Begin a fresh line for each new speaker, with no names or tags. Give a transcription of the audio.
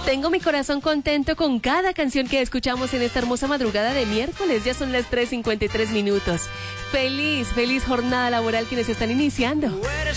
Tengo mi corazón contento con cada canción que escuchamos en esta hermosa madrugada de miércoles. Ya son las 3:53 minutos. Feliz jornada laboral quienes están iniciando.